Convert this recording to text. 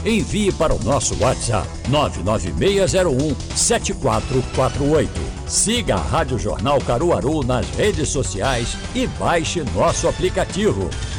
envie para o nosso WhatsApp 99601-7448. Siga a Rádio Jornal Caruaru nas redes sociais e baixe nosso aplicativo.